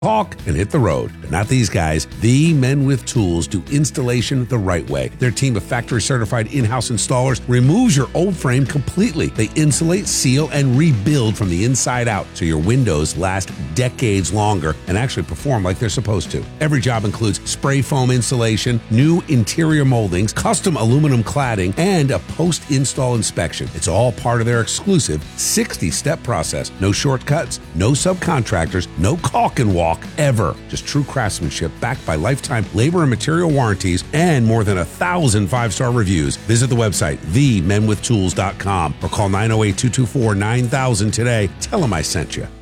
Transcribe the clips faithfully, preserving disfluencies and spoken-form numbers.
Hawk and hit the road. But not these guys. The Men with Tools do installation the right way. Their team of factory-certified in-house installers removes your old frame completely. They insulate, seal, and rebuild from the inside out so your windows last decades longer and actually perform like they're supposed to. Every job includes spray foam insulation, new interior moldings, custom aluminum cladding, and a post-install inspection. It's all part of their exclusive sixty-step process. No shortcuts, no subcontractors, no caulk and walk ever. Just true craftsmanship backed by lifetime labor and material warranties and more than a thousand five-star reviews. Visit the website, the men with tools dot com, or call nine oh eight, two two four, nine thousand today. Tell them I sent you.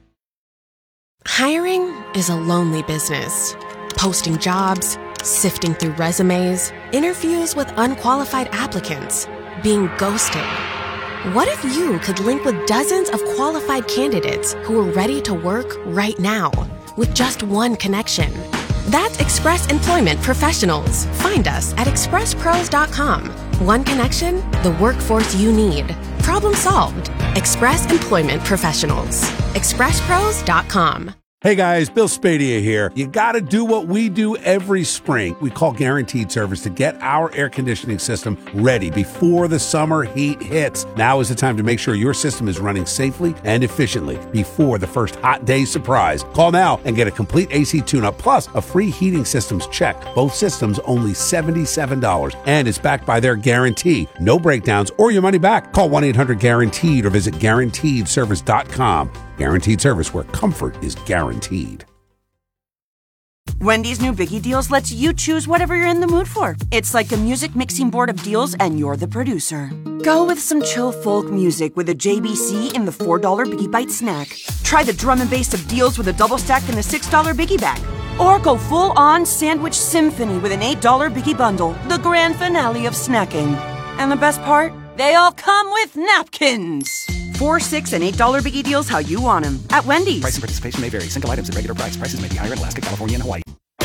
Hiring is a lonely business. Posting jobs, sifting through resumes, interviews with unqualified applicants, being ghosted. What if you could link with dozens of qualified candidates who are ready to work right now with just one connection? That's Express Employment Professionals. Find us at express pros dot com. One connection, the workforce you need. Problem solved. Express Employment Professionals. express pros dot com. Hey guys, Bill Spadia here. You gotta do what we do every spring. We call Guaranteed Service to get our air conditioning system ready before the summer heat hits. Now is the time to make sure your system is running safely and efficiently before the first hot day surprise. Call now and get a complete A C tune-up plus a free heating systems check. Both systems only seventy-seven dollars, and it's backed by their guarantee. No breakdowns or your money back. Call one eight hundred guaranteed or visit guaranteed service dot com. Guaranteed Service, where comfort is guaranteed. Wendy's new Biggie Deals lets you choose whatever you're in the mood for. It's like a music mixing board of deals, and you're the producer. Go with some chill folk music with a J B C in the four dollar Biggie Bite snack. Try the drum and bass of deals with a double stack in the six dollar Biggie Bag. Or go full-on sandwich symphony with an eight dollar Biggie Bundle, the grand finale of snacking. And the best part? They all come with napkins. Four, six, and eight dollar Biggie Deals how you want them at Wendy's. Price and participation may vary. Single items at regular price. Prices may be higher in Alaska, California, and Hawaii.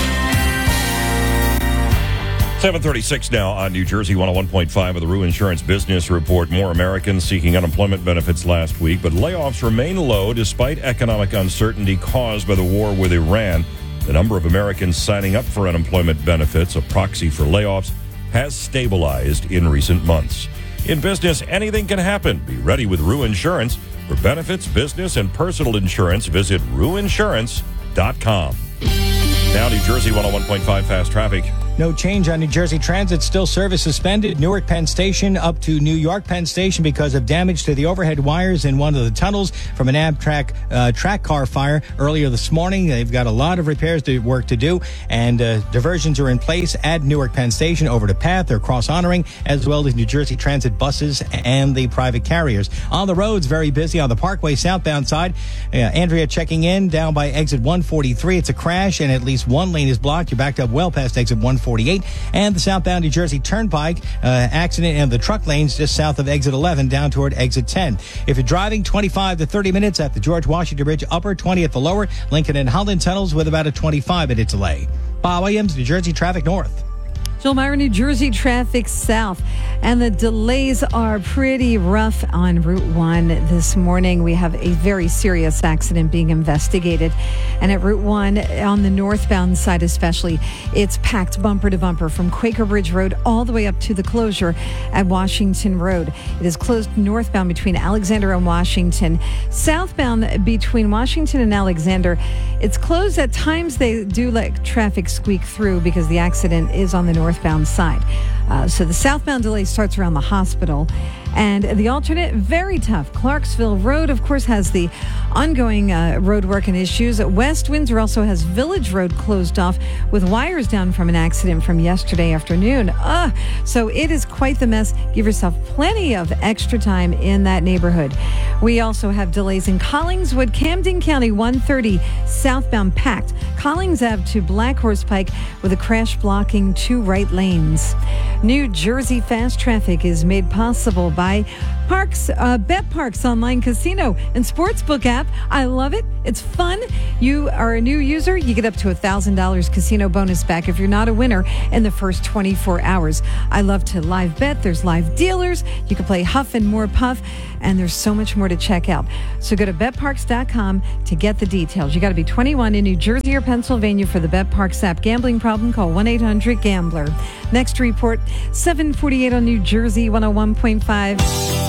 seven thirty-six now on New Jersey one oh one point five of the Rue Insurance Business Report. More Americans seeking unemployment benefits last week, but layoffs remain low despite economic uncertainty caused by the war with Iran. The number of Americans signing up for unemployment benefits, a proxy for layoffs, has stabilized in recent months. In business, anything can happen. Be ready with Rue Insurance. For benefits, business, and personal insurance, visit rue insurance dot com. Now, New Jersey one oh one point five fast traffic. No change on New Jersey Transit. Still service suspended. Newark Penn Station up to New York Penn Station because of damage to the overhead wires in one of the tunnels from an Amtrak uh, track car fire earlier this morning. They've got a lot of repairs to work to do, and uh, diversions are in place at Newark Penn Station over to Path. They're cross-honoring, as well as New Jersey Transit buses and the private carriers. On the roads, very busy on the Parkway southbound side. Uh, Andrea checking in down by exit one forty-three. It's a crash, and at least one lane is blocked. You're backed up well past exit one forty-eight. And the southbound New Jersey Turnpike uh, accident in the truck lanes just south of exit eleven down toward exit ten. If you're driving, twenty-five to thirty minutes at the George Washington Bridge upper, twenty at the lower, Lincoln and Holland tunnels with about a twenty-five minute delay. Bob Williams, New Jersey Traffic North. Jill Meyer, New Jersey Traffic South. And the delays are pretty rough on Route one this morning. We have a very serious accident being investigated. And at Route one, on the northbound side especially, it's packed bumper to bumper from Quaker Bridge Road all the way up to the closure at Washington Road. It is closed northbound between Alexander and Washington. Southbound between Washington and Alexander, it's closed at times. They do let traffic squeak through because the accident is on the north northbound side. Uh, so the southbound delay starts around the hospital. And the alternate, very tough. Clarksville Road, of course, has the ongoing uh, road work and issues. West Windsor also has Village Road closed off with wires down from an accident from yesterday afternoon. Uh, so it is quite the mess. Give yourself plenty of extra time in that neighborhood. We also have delays in Collingswood, Camden County, one thirty southbound packed. Collings Ave to Black Horse Pike with a crash blocking two right lanes. New Jersey fast traffic is made possible by Parks, uh, Bet Parks online casino and sportsbook app. I love it. It's fun. You are a new user, you get up to one thousand dollars casino bonus back if you're not a winner in the first twenty-four hours. I love to live bet. There's live dealers. You can play Huff and More Puff, and there's so much more to check out. So go to bet parks dot com to get the details. You got to be twenty-one in New Jersey or Pennsylvania for the Bet Parks app. Gambling problem? Call one eight hundred gambler. Next report, seven forty-eight on New Jersey, one oh one point five.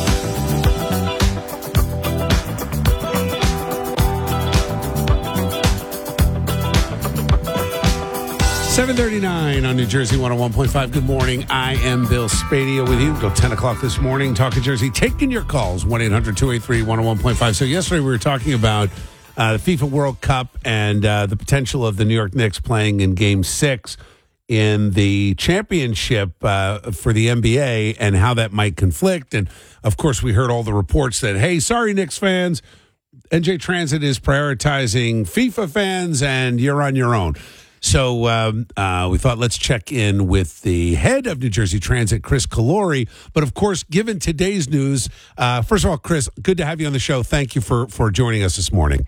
seven thirty-nine on New Jersey one oh one point five. Good morning. I am Bill Spadia with you until ten o'clock this morning. Talking Jersey, taking your calls, one eight hundred two eight three one oh one point five. So yesterday we were talking about uh, the FIFA World Cup and uh, the potential of the New York Knicks playing in Game six in the championship uh, for the N B A and how that might conflict. And, of course, we heard all the reports that, hey, sorry, Knicks fans, N J Transit is prioritizing FIFA fans and you're on your own. So um, uh, we thought let's check in with the head of New Jersey Transit, Chris Calori. But, of course, given today's news, uh, first of all, Chris, good to have you on the show. Thank you for, for joining us this morning.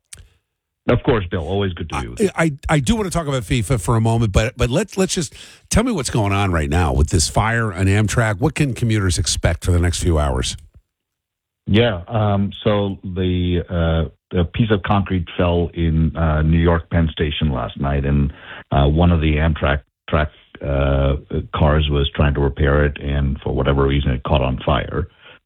Of course, Bill. Always good to be with you. I, I, I do want to talk about FIFA for a moment, but but let's let's just tell me what's going on right now with this fire on Amtrak. What can commuters expect for the next few hours? Yeah. Um, so the, uh, the piece of concrete fell in uh, New York Penn Station last night, and uh, one of the Amtrak track uh, cars was trying to repair it, and for whatever reason, it caught on fire.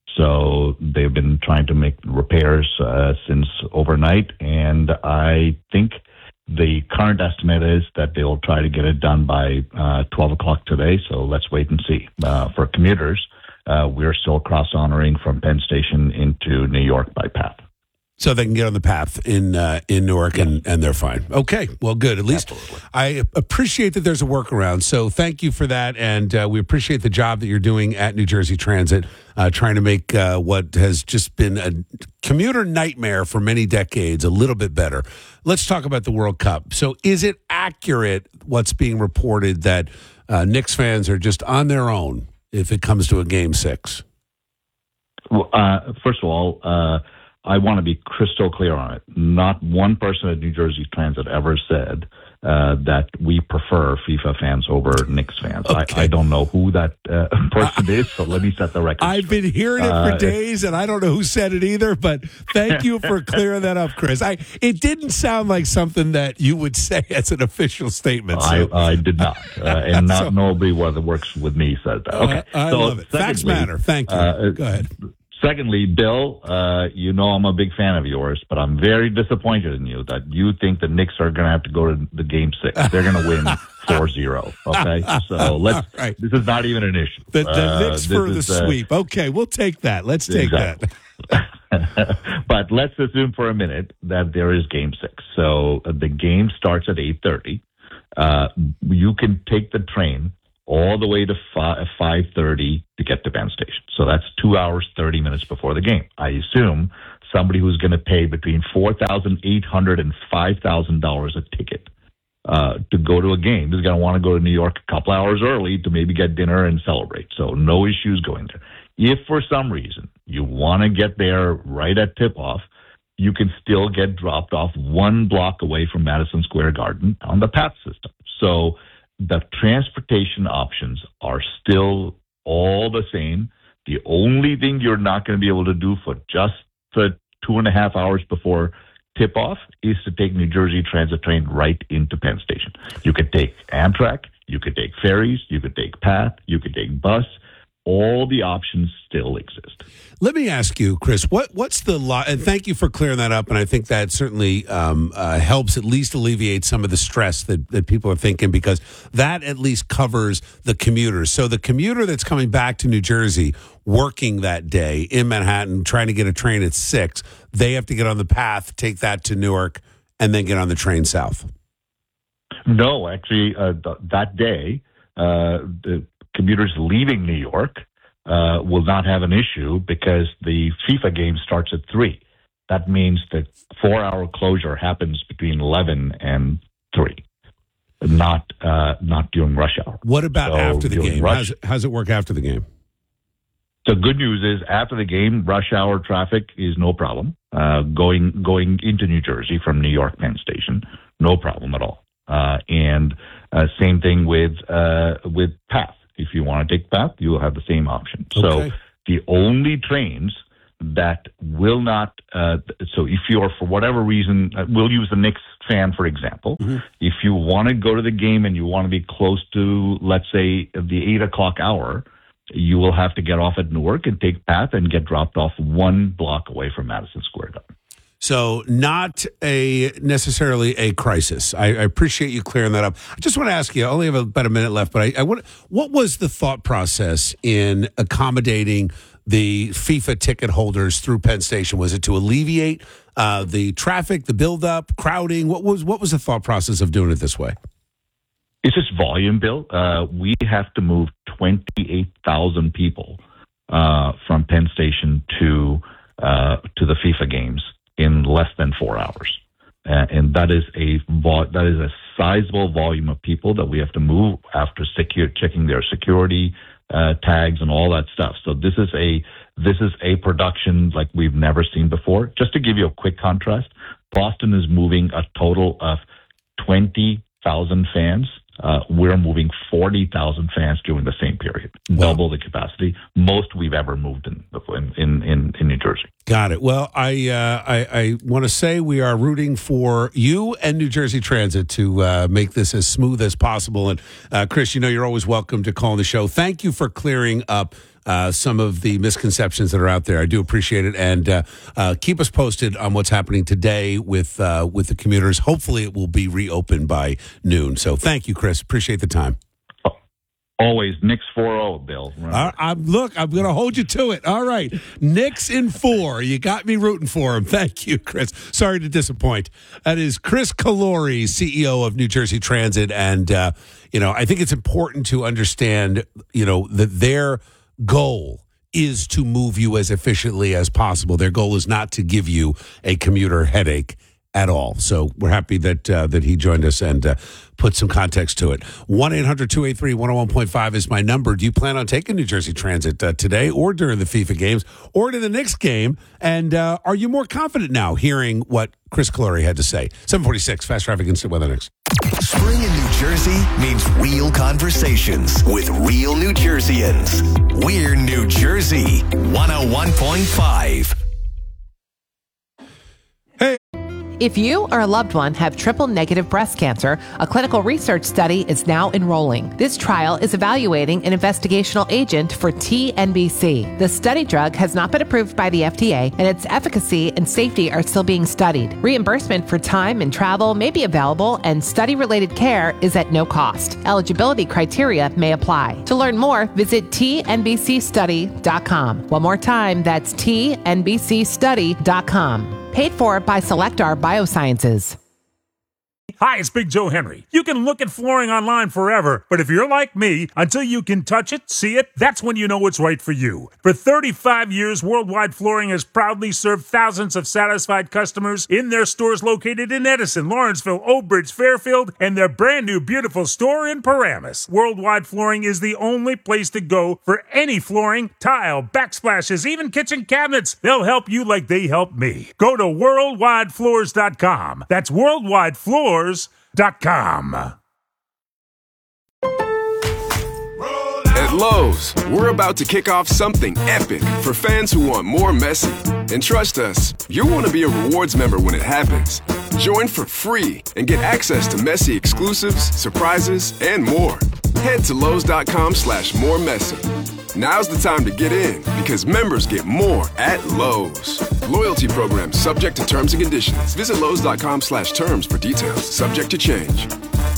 So they've been trying to make repairs uh, since overnight, and I think the current estimate is that they'll try to get it done by uh, twelve o'clock today, so let's wait and see. Uh, for commuters, uh, we're still cross-honoring from Penn Station into New York by path. So they can get on the path in uh, in Newark, and, and they're fine. Okay, well, good. At least Absolutely. I appreciate that there's a workaround. So thank you for that, and uh, we appreciate the job that you're doing at New Jersey Transit, uh, trying to make uh, what has just been a commuter nightmare for many decades a little bit better. Let's talk about the World Cup. So is it accurate what's being reported that uh, Knicks fans are just on their own if it comes to a Game six? Well, uh, first of all, uh, I want to be crystal clear on it. Not one person at New Jersey Transit ever said uh, that we prefer FIFA fans over Knicks fans. Okay. I, I don't know who that uh, person is, so let me set the record I've straight. been hearing it for uh, days, and I don't know who said it either, but thank you for clearing that up, Chris. I, it didn't sound like something that you would say as an official statement. So. I, I did not, uh, and not so, nobody that works with me said that. Okay, uh, I so love it. Facts matter. Thank you. Uh, Go ahead. Secondly, Bill, uh, you know I'm a big fan of yours, but I'm very disappointed in you that you think the Knicks are going to have to go to the Game six. They're going to win four zero, okay? So let's. Right. This is not even an issue. The, the uh, Knicks for the uh, sweep. Okay, we'll take that. Let's take exactly. that. But let's assume for a minute that there is Game six. So uh, the game starts at eight thirty. Uh, you can take the train all the way to five thirty to get to Penn Station. So that's two hours, thirty minutes before the game. I assume somebody who's going to pay between four thousand eight hundred dollars and five thousand dollars a ticket uh, to go to a game is going to want to go to New York a couple hours early to maybe get dinner and celebrate. So no issues going there. If for some reason you want to get there right at tip-off, you can still get dropped off one block away from Madison Square Garden on the PATH system. So the transportation options are still all the same. The only thing you're not going to be able to do for just the two and a half hours before tip-off is to take New Jersey Transit train right into Penn Station. You could take Amtrak, you could take ferries, you could take PATH, you could take bus. All the options still exist. Let me ask you, Chris, what what's the law? And thank you for clearing that up. And I think that certainly um, uh, helps at least alleviate some of the stress that, that people are thinking, because that at least covers the commuters. So the commuter that's coming back to New Jersey, working that day in Manhattan, trying to get a train at six, they have to get on the PATH, take that to Newark, and then get on the train south. No, actually, uh, th- that day, uh, the commuters leaving New York uh, will not have an issue because the FIFA game starts at three. That means the four-hour closure happens between eleven and three, not uh, not during rush hour. What about so after the game? Rush, how's, it, how's it work after the game? The good news is after the game, rush hour traffic is no problem. Uh, going going into New Jersey from New York Penn Station, no problem at all. Uh, and uh, same thing with uh, with PATH. If you want to take PATH, you will have the same option. Okay. So the only trains that will not, uh, so if you're, for whatever reason, uh, we'll use the Knicks fan, for example. Mm-hmm. If you want to go to the game and you want to be close to, let's say, the eight o'clock hour, you will have to get off at Newark and take PATH and get dropped off one block away from Madison Square Garden. So not a necessarily a crisis. I, I appreciate you clearing that up. I just want to ask you, I only have about a minute left, but I, I want, what was the thought process in accommodating the FIFA ticket holders through Penn Station? Was it to alleviate uh, the traffic, the buildup, crowding? What was what was the thought process of doing it this way? It's just volume, Bill. Uh, we have to move twenty-eight thousand people uh, from Penn Station to uh, to the FIFA games in less than four hours, uh, and that is a vo- that is a sizable volume of people that we have to move after secure checking their security uh, tags and all that stuff. So this is a this is a production like we've never seen before. Just to give you a quick contrast, Boston is moving a total of twenty thousand fans. Uh, we're moving forty thousand fans during the same period, wow. Double the capacity, most we've ever moved in in in, in New Jersey. Got it. Well, I uh, I, I want to say we are rooting for you and New Jersey Transit to uh, make this as smooth as possible. And uh, Chris, you know you're always welcome to call on the show. Thank you for clearing up Uh, some of the misconceptions that are out there. I do appreciate it, and uh, uh, keep us posted on what's happening today with uh, with the commuters. Hopefully, it will be reopened by noon. So, thank you, Chris. Appreciate the time. Always Knicks four oh, Bill. Uh, I'm, look, I'm going to hold you to it. All right, Knicks in four. You got me rooting for him. Thank you, Chris. Sorry to disappoint. That is Chris Calori, C E O of New Jersey Transit, and uh, you know, I think it's important to understand, you know, that their goal is to move you as efficiently as possible. Their goal is not to give you a commuter headache at all. So we're happy that uh, that he joined us and uh, put some context to it. one eight hundred two eight three one oh one point five is my number. Do you plan on taking New Jersey Transit uh, today or during the FIFA games or to the Knicks game? And uh, are you more confident now hearing what Chris Calori had to say? seven forty-six, Fast Traffic Instant Weather next. Spring in New Jersey means real conversations with real New Jerseyans. We're New Jersey one oh one point five. Hey. If you or a loved one have triple-negative breast cancer, a clinical research study is now enrolling. This trial is evaluating an investigational agent for T N B C. The study drug has not been approved by the F D A, and its efficacy and safety are still being studied. Reimbursement for time and travel may be available, and study-related care is at no cost. Eligibility criteria may apply. To learn more, visit T N B C study dot com. One more time, that's T N B C study dot com. Paid for by Selectar Biosciences. Hi, it's Big Joe Henry. You can look at flooring online forever, but if you're like me, until you can touch it, see it, that's when you know it's right for you. For thirty-five years, Worldwide Flooring has proudly served thousands of satisfied customers in their stores located in Edison, Lawrenceville, Oak Bridge, Fairfield, and their brand new beautiful store in Paramus. Worldwide Flooring is the only place to go for any flooring, tile, backsplashes, even kitchen cabinets. They'll help you like they helped me. Go to worldwide floors dot com. That's Worldwide Floors dot com. At Lowe's, we're about to kick off something epic for fans who want more Messi. And trust us, you'll want to be a rewards member when it happens. Join for free and get access to Messi exclusives, surprises, and more. Head to Lowe's dot com slash more Messi. Now's the time to get in because members get more at Lowe's. Loyalty program subject to terms and conditions. Visit Lowe's dot com slash terms for details. Subject to change.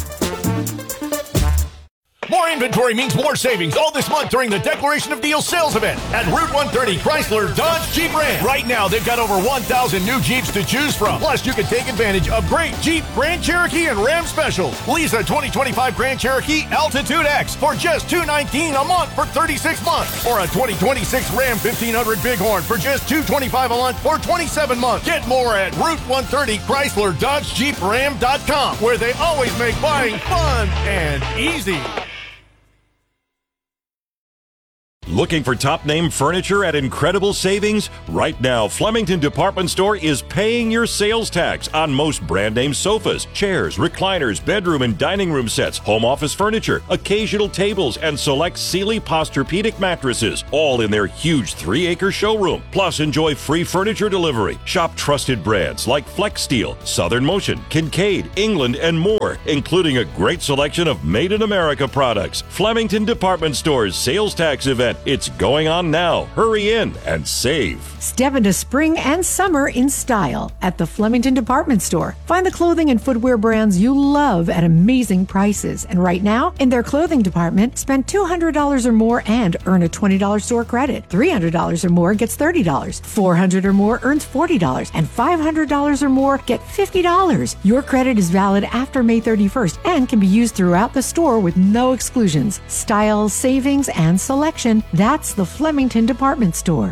More inventory means more savings all this month during the Declaration of Deals sales event at Route one thirty Chrysler Dodge Jeep Ram. Right now, they've got over one thousand new Jeeps to choose from. Plus, you can take advantage of great Jeep, Grand Cherokee, and Ram specials. Lease a twenty twenty-five Grand Cherokee Altitude X for just two hundred nineteen dollars a month for thirty-six months. Or a twenty twenty-six Ram fifteen hundred Bighorn for just two hundred twenty-five dollars a month for twenty-seven months. Get more at Route one thirty Chrysler Dodge Jeep Ram dot com, where they always make buying fun and easy. Looking for top-name furniture at incredible savings? Right now, Flemington Department Store is paying your sales tax on most brand-name sofas, chairs, recliners, bedroom and dining room sets, home office furniture, occasional tables, and select Sealy Posturepedic mattresses, all in their huge three-acre showroom. Plus, enjoy free furniture delivery. Shop trusted brands like Flex Steel, Southern Motion, Kincaid, England, and more, including a great selection of made-in-America products. Flemington Department Store's sales tax event. It's going on now. Hurry in and save. Step into spring and summer in style at the Flemington Department Store. Find the clothing and footwear brands you love at amazing prices. And right now, in their clothing department, spend two hundred dollars or more and earn a twenty dollars store credit. three hundred dollars or more gets thirty dollars. four hundred dollars or more earns forty dollars. And five hundred dollars or more get fifty dollars. Your credit is valid after May thirty-first and can be used throughout the store with no exclusions. Style, savings, and selection. That's the Flemington Department Store.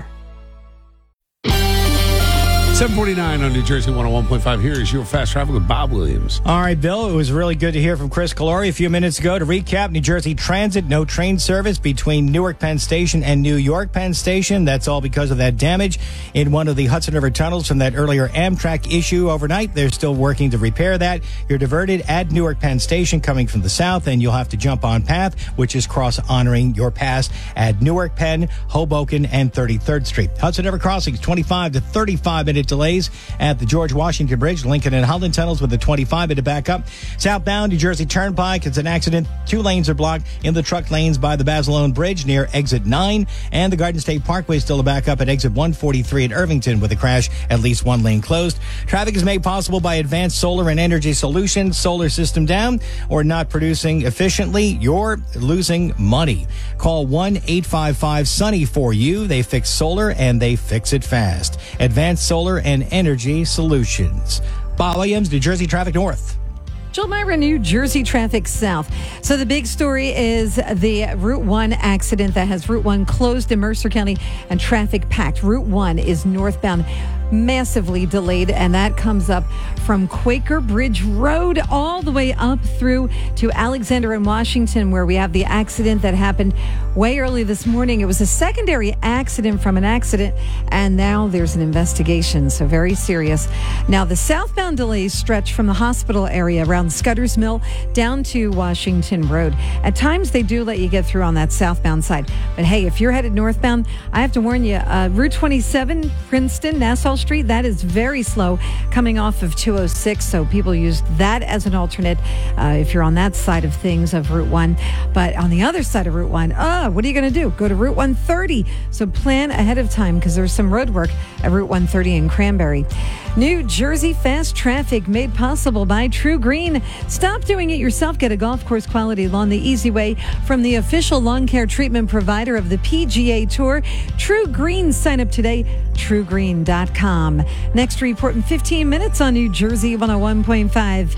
seven forty-nine on New Jersey one oh one point five. Here is your fast travel with Bob Williams. All right, Bill, it was really good to hear from Chris Calori a few minutes ago. To recap, New Jersey Transit, no train service between Newark Penn Station and New York Penn Station. That's all because of that damage in one of the Hudson River tunnels from that earlier Amtrak issue overnight. They're still working to repair that. You're diverted at Newark Penn Station coming from the south, and you'll have to jump on path, which is cross honoring your pass at Newark Penn, Hoboken, and thirty-third Street. Hudson River crossings, twenty-five to thirty-five minute delays at the George Washington Bridge, Lincoln and Holland tunnels with a twenty-five minute backup. Southbound New Jersey Turnpike, it's an accident. Two lanes are blocked in the truck lanes by the Basilone Bridge near exit nine, and the Garden State Parkway still a backup at exit one forty-three at Irvington with a crash, at least one lane closed. Traffic is made possible by Advanced Solar and Energy Solutions. Solar system down or not producing efficiently, you're losing money. Call one eight five five sunny for you. They fix solar and they fix it fast. Advanced Solar and Energy Solutions. Bob Williams, New Jersey Traffic North. Jill Myra, New Jersey Traffic South. So the big story is the Route one accident that has Route one closed in Mercer County and traffic packed. Route one is northbound, massively delayed, and that comes up from Quaker Bridge Road all the way up through to Alexander and Washington, where we have the accident that happened way early this morning. It was a secondary accident from an accident, and now there's an investigation, so very serious. Now, the southbound delays stretch from the hospital area around Scudder's Mill down to Washington Road. At times, they do let you get through on that southbound side. But hey, if you're headed northbound, I have to warn you, uh, Route twenty-seven, Princeton, Nassau Street, that is very slow coming off of two oh six. So people use that as an alternate uh, if you're on that side of things of Route one. But on the other side of Route one, oh, what are you going to do? Go to Route one thirty. So plan ahead of time because there's some road work at Route one thirty in Cranberry. New Jersey fast traffic made possible by True Green. Stop doing it yourself. Get a golf course quality lawn the easy way from the official lawn care treatment provider of the P G A Tour. True Green. Sign up today. true green dot com. Next report in fifteen minutes on New Jersey one oh one point five.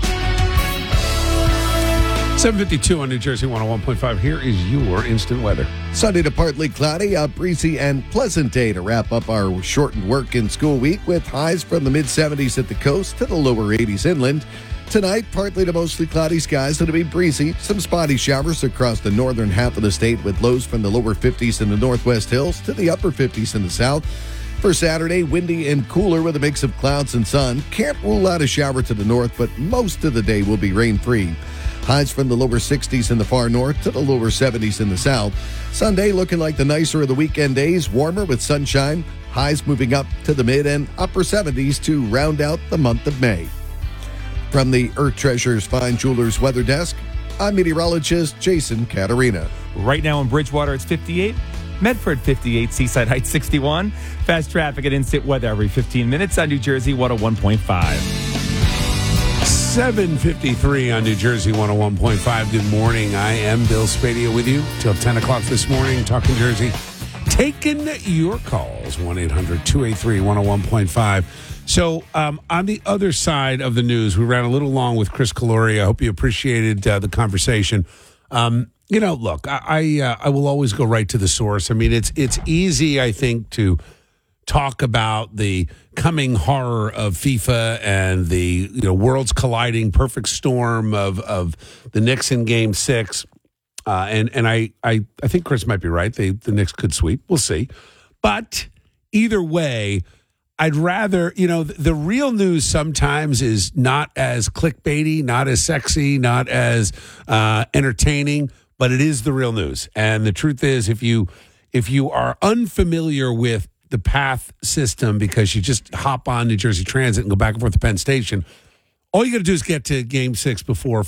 seven fifty-two on New Jersey one oh one point five. Here is your instant weather. Sunday to partly cloudy, a breezy and pleasant day to wrap up our shortened work and school week with highs from the mid seventies at the coast to the lower eighties inland. Tonight, partly to mostly cloudy skies. It'll be breezy. Some spotty showers across the northern half of the state with lows from the lower fifties in the northwest hills to the upper fifties in the south. For Saturday, windy and cooler with a mix of clouds and sun. Can't rule out a shower to the north, but most of the day will be rain-free. Highs from the lower sixties in the far north to the lower seventies in the south. Sunday looking like the nicer of the weekend days, warmer with sunshine. Highs moving up to the mid and upper seventies to round out the month of May. From the Earth Treasures Fine Jewelers Weather Desk, I'm meteorologist Jason Caterina. Right now in Bridgewater, it's fifty-eight. Medford, fifty-eight. Seaside Heights, sixty-one. Fast traffic and instant weather every fifteen minutes on New Jersey one oh one point five. seven fifty-three on New Jersey one oh one point five. Good morning. I am Bill Spadia with you till ten o'clock this morning, talking Jersey. Taking your calls, one eight hundred two eight three one oh one point five. So um, on the other side of the news, we ran a little long with Chris Calori. I hope you appreciated uh, the conversation. Um, you know, look, I I, uh, I will always go right to the source. I mean, it's it's easy, I think, to talk about the coming horror of FIFA and the you know worlds colliding perfect storm of of the Knicks in Game Six. Uh, and and I, I I think Chris might be right. They, the Knicks could sweep. We'll see. But either way, I'd rather, you know, the, the real news sometimes is not as clickbaity, not as sexy, not as uh, entertaining, but it is the real news. And the truth is, if you if you are unfamiliar with the PATH system because you just hop on New Jersey Transit and go back and forth to Penn Station, all you got to do is get to Game Six before